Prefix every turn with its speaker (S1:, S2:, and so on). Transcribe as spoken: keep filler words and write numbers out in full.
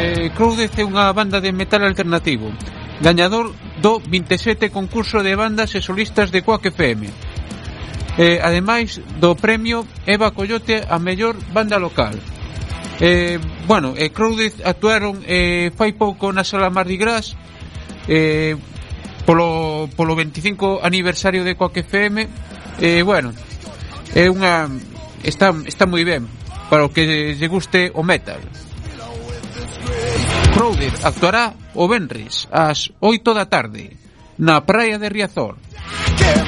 S1: eh, Crowded é unha banda de metal alternativo, gañador do vinte e sete concurso de bandas e solistas de Quack F M, eh, ademais do premio Eva Coyote a mellor banda local. Eh, bueno, eh, Crowded actuaron eh, fai pouco na Sala Mardi Gras, eh, polo, polo veinticinco aniversario de Quack F M. Eh, bueno, é unha está, está moi ben para o que lle guste o metal. Crowded actuará o venres ás oito da tarde na praia de Riazor.